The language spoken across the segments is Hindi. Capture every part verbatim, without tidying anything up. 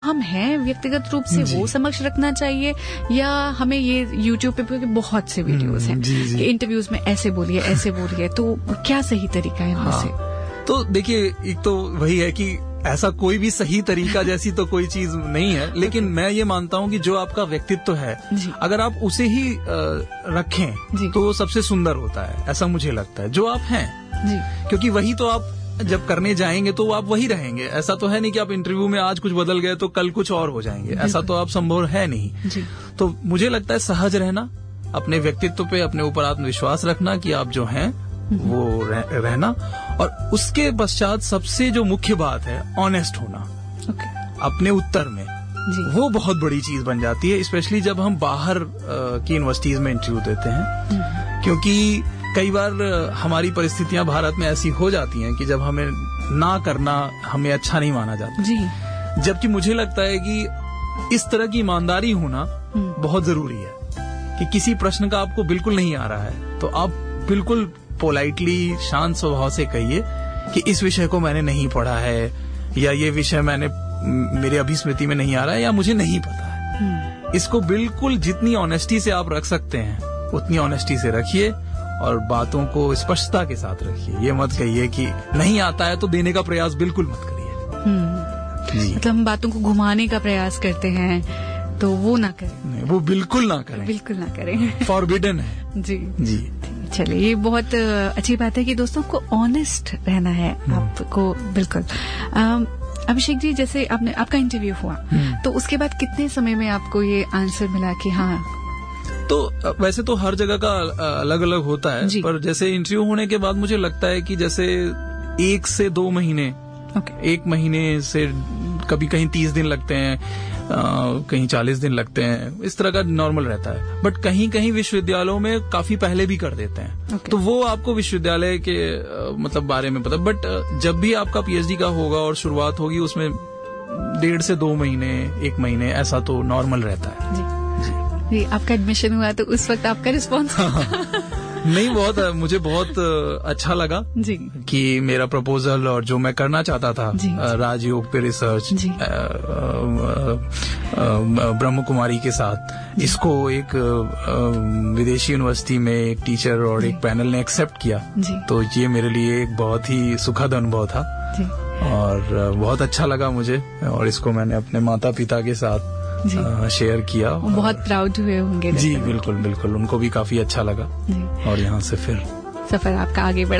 हम हैं व्यक्तिगत रूप से वो समक्ष रखना चाहिए, या हमें ये यूट्यूब पे बहुत से वीडियोस हैं इंटरव्यूज में ऐसे बोलिए ऐसे बोलिए, तो क्या सही तरीका है इनमें से? तो देखिए, एक तो वही है कि ऐसा कोई भी सही तरीका जैसी तो कोई चीज नहीं है, लेकिन मैं ये मानता हूँ कि जो आपका व्यक्तित्व है अगर आप उसे ही रखें तो वो सबसे सुंदर होता है, ऐसा मुझे लगता है, जो आप हैं जी। क्योंकि वही तो आप जब करने जाएंगे तो आप वही रहेंगे। ऐसा तो है नहीं कि आप इंटरव्यू में आज कुछ बदल गए तो कल कुछ और हो जाएंगे, ऐसा तो आप संभव है नहीं जी। तो मुझे लगता है सहज रहना, अपने व्यक्तित्व पे अपने ऊपर आत्मविश्वास रखना कि आप जो हैं वो रह, रहना, और उसके पश्चात सबसे जो मुख्य बात है ऑनेस्ट होना okay. अपने उत्तर में जी। वो बहुत बड़ी चीज बन जाती है, स्पेशली जब हम बाहर की यूनिवर्सिटीज में इंटरव्यू देते हैं, क्योंकि कई बार हमारी परिस्थितियां भारत में ऐसी हो जाती हैं कि जब हमें ना करना हमें अच्छा नहीं माना जाता जी। जबकि मुझे लगता है कि इस तरह की ईमानदारी होना बहुत जरूरी है कि किसी प्रश्न का आपको बिल्कुल नहीं आ रहा है तो आप बिल्कुल पोलाइटली शांत स्वभाव से कहिए कि इस विषय को मैंने नहीं पढ़ा है, या ये विषय मैंने मेरे अभी स्मृति में नहीं आ रहा है, या मुझे नहीं पता है। इसको बिल्कुल जितनी ऑनेस्टी से आप रख सकते हैं उतनी ऑनेस्टी से रखिए, और बातों को स्पष्टता के साथ रखिए। ये मत कहिए कि नहीं आता है तो देने का प्रयास बिल्कुल मत करिए। मतलब हम बातों को घुमाने का प्रयास करते हैं तो वो ना करें। नहीं, वो बिल्कुल ना करें, बिल्कुल ना करें, फॉरबिडन है जी जी। चलिए, ये बहुत अच्छी बात है कि दोस्तों को ऑनेस्ट रहना है आपको, बिल्कुल। अभिषेक जी, जैसे आपने आपका इंटरव्यू हुआ तो उसके बाद कितने समय में आपको ये आंसर मिला कि हाँ? तो वैसे तो हर जगह का अलग अलग होता है, पर जैसे इंटरव्यू होने के बाद मुझे लगता है कि जैसे एक से दो महीने okay. एक महीने से कभी कहीं तीस दिन लगते हैं, आ, कहीं चालीस दिन लगते हैं, इस तरह का नॉर्मल रहता है। बट कहीं कहीं विश्वविद्यालयों में काफी पहले भी कर देते हैं okay. तो वो आपको विश्वविद्यालय के आ, मतलब बारे में पता। बट जब भी आपका पीएचडी का होगा और शुरुआत होगी उसमें डेढ़ से दो महीने एक महीने ऐसा तो नॉर्मल रहता है जी। जी, आपका एडमिशन हुआ तो उस वक्त आपका रिस्पॉन्स नहीं, बहुत मुझे बहुत अच्छा लगा जी कि मेरा प्रपोजल और जो मैं करना चाहता था राजयोग पे रिसर्च ब्रह्म कुमारी के साथ, इसको एक विदेशी यूनिवर्सिटी में एक टीचर और एक पैनल ने एक्सेप्ट किया, तो ये मेरे लिए एक बहुत ही सुखद अनुभव था और बहुत अच्छा लगा मुझे, और इसको मैंने अपने माता पिता के साथ शेयर किया। बहुत प्राउड हुए होंगे जी। बिल्कुल बिल्कुल, उनको भी काफी अच्छा लगा और यहाँ से फिर सफर आपका आगे बढ़ा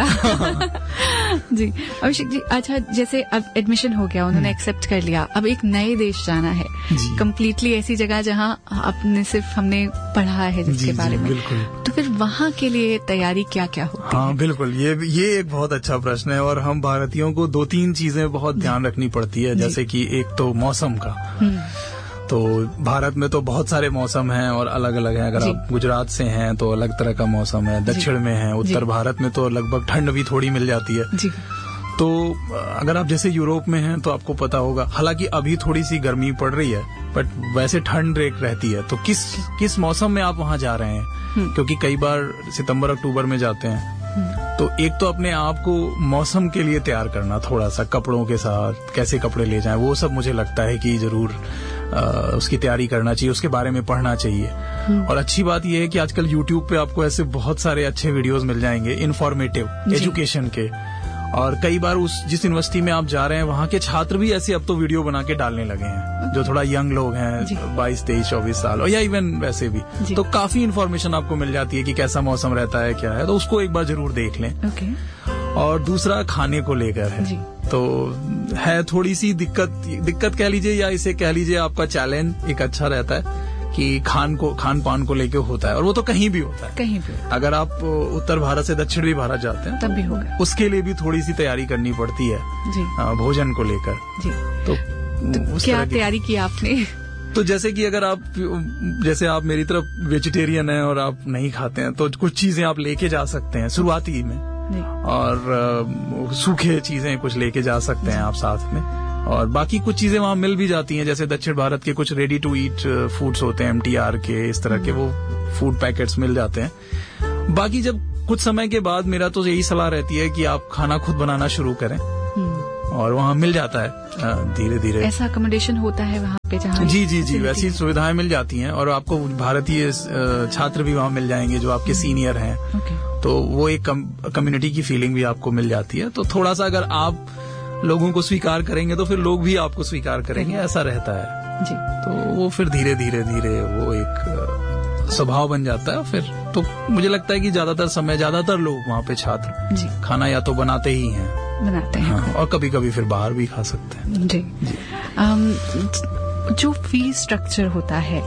जी। अभिषेक जी, अच्छा, जैसे अब एडमिशन हो गया, उन्होंने एक्सेप्ट कर लिया, अब एक नए देश जाना है, कंप्लीटली ऐसी जगह जहाँ आपने सिर्फ हमने पढ़ा है जिसके बारे में, तो फिर वहाँ के लिए तैयारी क्या क्या होती है? हाँ बिल्कुल, ये ये एक बहुत अच्छा प्रश्न है, और हम भारतीयों को दो तीन चीजें बहुत ध्यान रखनी पड़ती है, जैसे कि एक तो मौसम का। तो भारत में तो बहुत सारे मौसम हैं और अलग अलग हैं। अगर आप गुजरात से हैं तो अलग तरह का मौसम है, दक्षिण में है, उत्तर भारत में तो लगभग ठंड भी थोड़ी मिल जाती है जी। तो अगर आप जैसे यूरोप में हैं तो आपको पता होगा, हालांकि अभी थोड़ी सी गर्मी पड़ रही है बट वैसे ठंड एक रहती है। तो किस किस मौसम में आप वहाँ जा रहे हैं, क्योंकि कई बार सितंबर अक्टूबर में जाते हैं, तो एक तो अपने आप को मौसम के लिए तैयार करना, थोड़ा सा कपड़ों के साथ कैसे कपड़े ले जाएं, वो सब मुझे लगता है कि जरूर आ, उसकी तैयारी करना चाहिए, उसके बारे में पढ़ना चाहिए। और अच्छी बात यह है कि आजकल यूट्यूब पे आपको ऐसे बहुत सारे अच्छे वीडियोस मिल जाएंगे इन्फॉर्मेटिव एजुकेशन के, और कई बार उस जिस यूनिवर्सिटी में आप जा रहे हैं वहाँ के छात्र भी ऐसे अब तो वीडियो बना के डालने लगे हैं, जो थोड़ा यंग लोग हैं, बाईस तेईस चौबीस साल, और या इवन वैसे भी, तो काफी इन्फॉर्मेशन आपको मिल जाती है कि कैसा मौसम रहता है, क्या है, तो उसको एक बार जरूर देख लें। okay. और दूसरा खाने को लेकर है, तो है थोड़ी सी दिक्कत दिक्कत कह लीजिए, या इसे कह लीजिए आपका चैलेंज एक अच्छा रहता है कि खान को खान पान को लेके होता है, और वो तो कहीं भी होता है, कहीं भी। अगर आप उत्तर भारत से दक्षिण भी भारत जाते हैं तब भी होगा, उसके लिए भी थोड़ी सी तैयारी करनी पड़ती है जी। आ, भोजन को लेकर जी। तो, तो क्या तैयारी की आपने? तो जैसे कि अगर आप जैसे आप मेरी तरफ वेजिटेरियन हैं और आप नहीं खाते हैं तो कुछ चीजें आप लेके जा सकते हैं शुरुआती में, और सूखे चीजें कुछ लेके जा सकते हैं आप साथ में, और बाकी कुछ चीजें वहाँ मिल भी जाती हैं, जैसे दक्षिण भारत के कुछ रेडी टू ईट फूड्स होते हैं, एमटीआर के, इस तरह के वो फूड पैकेट्स मिल जाते हैं। बाकी जब कुछ समय के बाद मेरा तो यही सलाह रहती है कि आप खाना खुद बनाना शुरू करें, और वहाँ मिल जाता है धीरे धीरे। ऐसा अकोमोडेशन होता है वहाँ पे जहाँ? जी जी जी, वैसी सुविधाएं मिल जाती हैं और आपको भारतीय छात्र भी वहाँ मिल जाएंगे जो आपके सीनियर हैं। तो वो एक कम्युनिटी की फीलिंग भी आपको मिल जाती है। तो थोड़ा सा अगर आप लोगों को स्वीकार करेंगे तो फिर लोग भी आपको स्वीकार करेंगे, ऐसा रहता है जी। तो वो फिर धीरे धीरे धीरे वो एक स्वभाव बन जाता है फिर। तो मुझे लगता है कि ज्यादातर समय ज्यादातर लोग वहाँ पे छात्र जी खाना या तो बनाते ही हैं बनाते हैं हाँ, और कभी कभी फिर बाहर भी खा सकते हैं जी, जी। आम, जो फीस स्ट्रक्चर होता है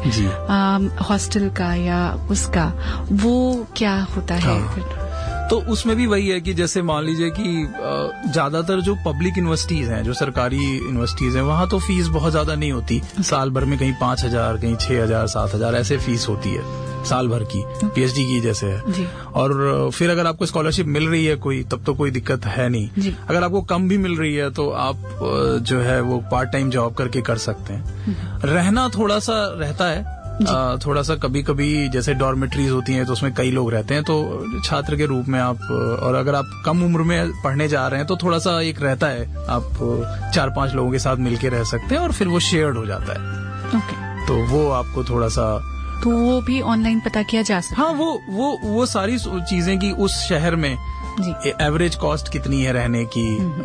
हॉस्टल का या उसका, वो क्या होता है? हाँ। तो उसमें भी वही है कि जैसे मान लीजिए कि ज्यादातर जो पब्लिक यूनिवर्सिटीज हैं, जो सरकारी यूनिवर्सिटीज हैं, वहाँ तो फीस बहुत ज्यादा नहीं होती। साल भर में कहीं पांच हजार कहीं छह हजार सात हजार ऐसे फीस होती है साल भर की, पीएचडी की जैसे है जी। और फिर अगर आपको स्कॉलरशिप मिल रही है कोई, तब तो कोई दिक्कत है नहीं। अगर आपको कम भी मिल रही है तो आप जो है वो पार्ट टाइम जॉब करके कर सकते हैं। रहना थोड़ा सा रहता है, आ, थोड़ा सा कभी कभी जैसे डॉर्मेट्रीज होती हैं तो उसमें कई लोग रहते हैं, तो छात्र के रूप में आप, और अगर आप कम उम्र में पढ़ने जा रहे हैं तो थोड़ा सा एक रहता है, आप चार पांच लोगों के साथ मिलके रह सकते हैं और फिर वो शेयर्ड हो जाता है। ओके। तो वो आपको थोड़ा सा, तो वो भी ऑनलाइन पता किया जा सकता है? हाँ, वो वो वो सारी चीजें कि उस शहर में एवरेज कॉस्ट कितनी है रहने की।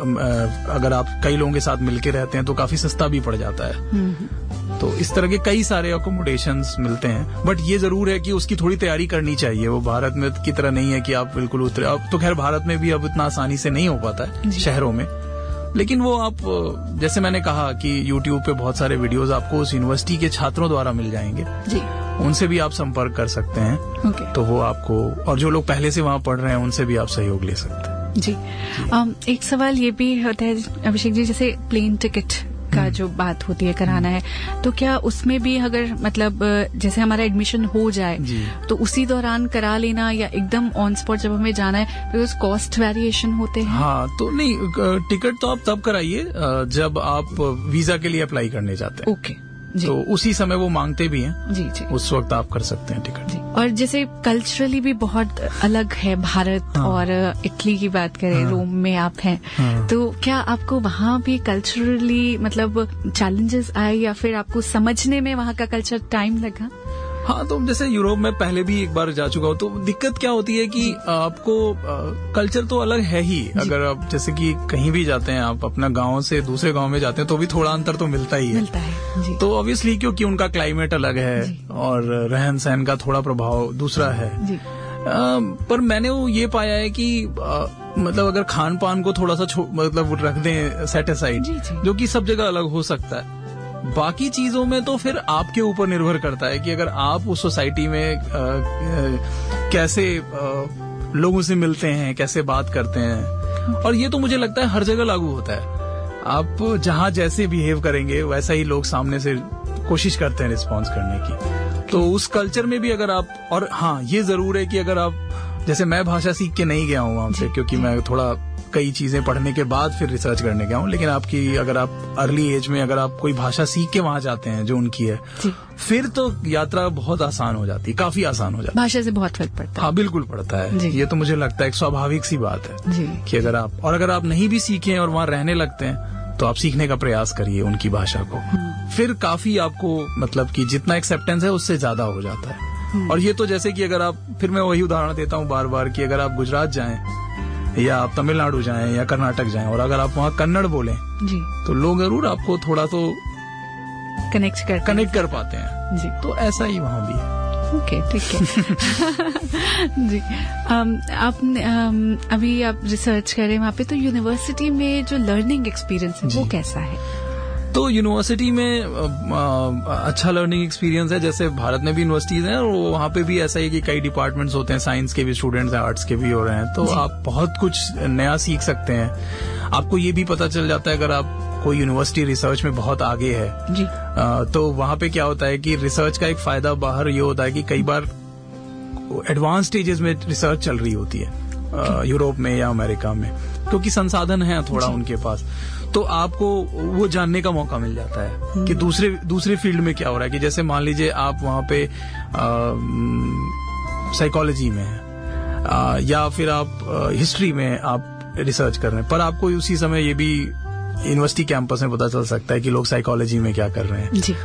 अगर आप कई लोगों के साथ मिलके रहते हैं तो काफी सस्ता भी पड़ जाता है। तो इस तरह के कई सारे अकोमोडेशंस मिलते हैं, बट ये जरूर है कि उसकी थोड़ी तैयारी करनी चाहिए। वो भारत में की तरह नहीं है कि आप बिल्कुल उतरे। अब तो खैर भारत में भी अब इतना आसानी से नहीं हो पाता है शहरों में, लेकिन वो आप जैसे मैंने कहा कि यूट्यूब पे बहुत सारे वीडियोस आपको उस यूनिवर्सिटी के छात्रों द्वारा मिल जाएंगे जी। उनसे भी आप संपर्क कर सकते हैं। okay. तो वो आपको, और जो लोग पहले से वहाँ पढ़ रहे हैं उनसे भी आप सहयोग ले सकते हैं जी, जी। um, एक सवाल ये भी होता है अभिषेक जी, जैसे प्लेन टिकट का जो बात होती है कराना है, तो क्या उसमें भी अगर मतलब जैसे हमारा एडमिशन हो जाए तो उसी दौरान करा लेना या एकदम ऑन स्पॉट जब हमें जाना है, बिकॉज कॉस्ट वेरिएशन होते हैं? हाँ, तो नहीं, टिकट तो आप तब कराइए जब आप वीजा के लिए अप्लाई करने जाते हैं। ओके तो उसी समय वो मांगते भी हैं जी जी, उस वक्त आप कर सकते हैं टिकट जी। और जैसे कल्चरली भी बहुत अलग है भारत हाँ। और इटली की बात करें हाँ। रोम में आप हैं हाँ। तो क्या आपको वहाँ भी कल्चरली मतलब चैलेंजेस आए या फिर आपको समझने में वहाँ का कल्चर टाइम लगा? हाँ, तो जैसे यूरोप में पहले भी एक बार जा चुका हूँ, तो दिक्कत क्या होती है कि आपको कल्चर तो अलग है ही। अगर आप जैसे कि कहीं भी जाते हैं, आप अपना गांव से दूसरे गांव में जाते हैं तो भी थोड़ा अंतर तो मिलता ही है, मिलता है जी। तो ऑब्वियसली क्योंकि उनका क्लाइमेट अलग है और रहन सहन का थोड़ा प्रभाव दूसरा है जी। आ, पर मैंने वो ये पाया है कि आ, मतलब अगर खान पान को थोड़ा सा मतलब रख दें सेट असाइड, जो कि सब जगह अलग हो सकता है, बाकी चीजों में तो फिर आपके ऊपर निर्भर करता है कि अगर आप उस सोसाइटी में आ, आ, कैसे आ, लोगों से मिलते हैं, कैसे बात करते हैं। और ये तो मुझे लगता है हर जगह लागू होता है। आप जहां जैसे बिहेव करेंगे वैसा ही लोग सामने से कोशिश करते हैं रिस्पॉन्स करने की। तो उस कल्चर में भी अगर आप, और हाँ ये जरूर है कि अगर आप, जैसे मैं भाषा सीख के नहीं गया हूँ वहां से, क्योंकि मैं थोड़ा कई चीजें पढ़ने के बाद फिर रिसर्च करने गया हूँ, लेकिन आपकी अगर आप अर्ली एज में अगर आप कोई भाषा सीख के वहां जाते हैं जो उनकी है, फिर तो यात्रा बहुत आसान हो जाती है, काफी आसान हो जाती है। भाषा से बहुत फर्क पड़ता है। हाँ, बिल्कुल पड़ता है। ये तो मुझे लगता है एक स्वाभाविक सी बात है जी। कि अगर आप, और अगर आप नहीं भी सीखे और वहां रहने लगते हैं तो आप सीखने का प्रयास करिए उनकी भाषा को, फिर काफी आपको मतलब कि जितना एक्सेप्टेंस है उससे ज्यादा हो जाता है। और ये तो जैसे कि अगर आप, फिर मैं वही उदाहरण देता हूँ बार बार कि अगर आप गुजरात जाएं या आप तमिलनाडु जाएं या कर्नाटक जाएं और अगर आप वहाँ कन्नड़ बोलें जी, तो लोग जरूर आपको थोड़ा तो कनेक्ट कर कनेक्ट कर पाते हैं जी। तो ऐसा ही वहाँ भी है। ओके, ठीक है जी। um, आप um, अभी आप रिसर्च कर रहे हैं वहाँ पे, तो यूनिवर्सिटी में जो लर्निंग एक्सपीरियंस है वो कैसा है? तो यूनिवर्सिटी में आ, अच्छा लर्निंग एक्सपीरियंस है। जैसे भारत में भी यूनिवर्सिटीज हैं और वहाँ पे भी ऐसा है कि कई डिपार्टमेंट्स होते हैं, साइंस के भी स्टूडेंट्स हैं, आर्ट्स के भी हो रहे हैं, तो आप बहुत कुछ नया सीख सकते हैं। आपको ये भी पता चल जाता है अगर आप कोई यूनिवर्सिटी रिसर्च में बहुत आगे है जी। आ, तो वहाँ पे क्या होता है कि रिसर्च का एक फायदा बाहर ये होता है कि कई बार एडवांस स्टेजेस में रिसर्च चल रही होती है यूरोप में या अमेरिका में, क्योंकि संसाधन है थोड़ा उनके पास, तो आपको वो जानने का मौका मिल जाता है कि दूसरे दूसरे फील्ड में क्या हो रहा है। कि जैसे मान लीजिए आप वहाँ पे साइकोलॉजी में हैं आ, या फिर आप हिस्ट्री में आप रिसर्च कर रहे हैं, पर आपको उसी समय ये भी यूनिवर्सिटी कैंपस में पता चल सकता है कि लोग साइकोलॉजी में क्या कर रहे हैं। जी।